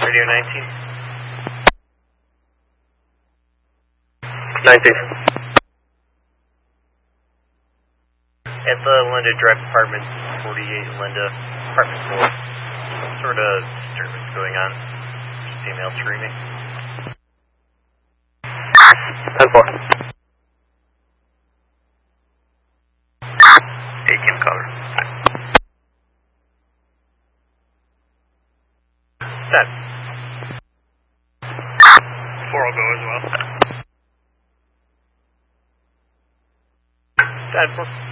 Radio 19. 19. At the Linda Drive Apartment 48, Linda, Apartment 4. Some sort of disturbance going on. Female screaming. 10-4. 18 cover. Set. 4 will go as well. 10-4.